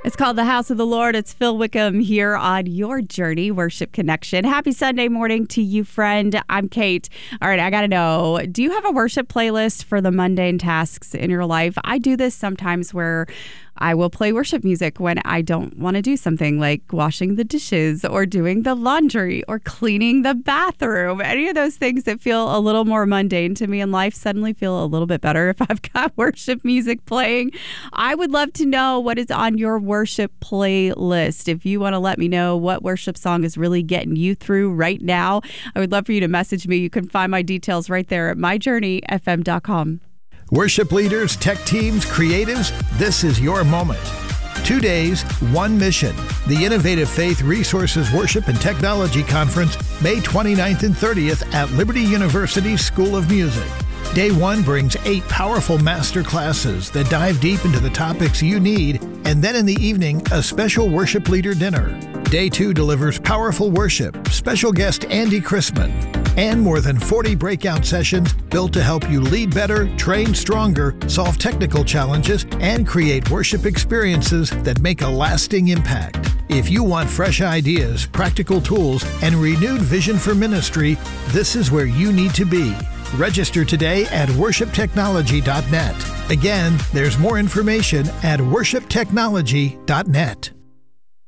It's called The House of the Lord. It's Phil Wickham here on Your Journey Worship Connection. Happy Sunday morning to you, friend. I'm Kate. All right, I got to know, do you have a worship playlist for the mundane tasks in your life? I do this sometimes where I will play worship music when I don't want to do something like washing the dishes or doing the laundry or cleaning the bathroom. Any of those things that feel a little more mundane to me in life suddenly feel a little bit better if I've got worship music playing. I would love to know what is on your worship playlist. If you want to let me know what worship song is really getting you through right now, I would love for you to message me. You can find my details right there at myjourneyfm.com. Worship leaders, tech teams, creatives, this is your moment. 2 days, one mission. The Innovative Faith Resources Worship and Technology Conference, May 29th and 30th at Liberty University School of Music. Day 1 brings 8 powerful master classes that dive deep into the topics you need, and then in the evening, a special worship leader dinner. Day 2 delivers powerful worship, special guest Andy Chrisman, and more than 40 breakout sessions built to help you lead better, train stronger, solve technical challenges, and create worship experiences that make a lasting impact. If you want fresh ideas, practical tools, and renewed vision for ministry, this is where you need to be. Register today at worshiptechnology.net. Again, there's more information at worshiptechnology.net.